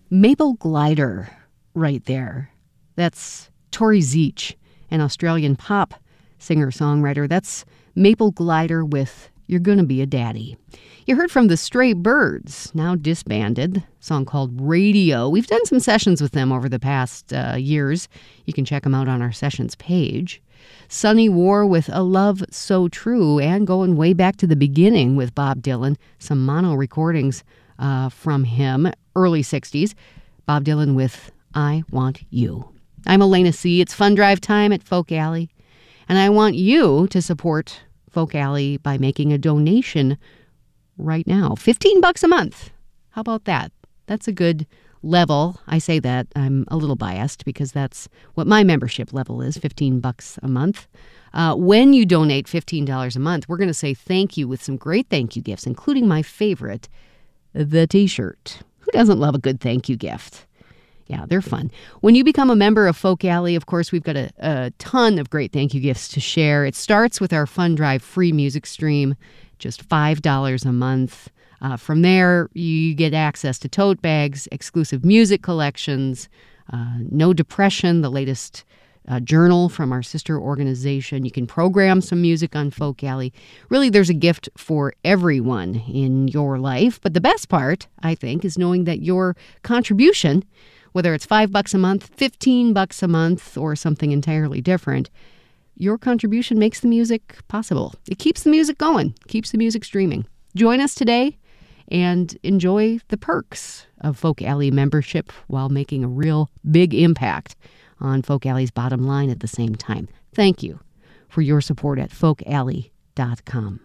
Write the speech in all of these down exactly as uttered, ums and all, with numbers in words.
Maple Glider right there. That's Tori Zeech, an Australian pop singer-songwriter. That's Maple Glider with You're Gonna Be a Daddy. You heard from the Stray Birds, now disbanded, a song called Radio. We've done some sessions with them over the past uh, years. You can check them out on our sessions page. Sunny War with A Love So True, and going way back to the beginning with Bob Dylan, some mono recordings uh, from him, early sixties. Bob Dylan with I Want You. I'm Elena C. It's Fun Drive time at Folk Alley, and I want you to support Folk Alley by making a donation right now. fifteen bucks a month. How about that? That's a good level. I say that. I'm a little biased because that's what my membership level is, fifteen bucks a month. Uh, when you donate fifteen dollars a month, we're going to say thank you with some great thank you gifts, including my favorite, the t-shirt. Who doesn't love a good thank you gift? Yeah, they're fun. When you become a member of Folk Alley, of course, we've got a, a ton of great thank you gifts to share. It starts with our Fun Drive free music stream, just five dollars a month. Uh, from there, you get access to tote bags, exclusive music collections, uh, No Depression, the latest uh, journal from our sister organization. You can program some music on Folk Alley. Really, there's a gift for everyone in your life. But the best part, I think, is knowing that your contribution, whether it's five bucks a month, fifteen bucks a month, or something entirely different, your contribution makes the music possible. It keeps the music going, keeps the music streaming. Join us today and enjoy the perks of Folk Alley membership while making a real big impact on Folk Alley's bottom line at the same time. Thank you for your support at folk alley dot com.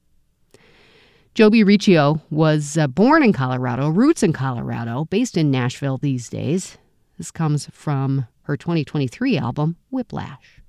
Joby Riccio was uh, born in Colorado, roots in Colorado, based in Nashville these days. This comes from her twenty twenty-three album, Whiplash.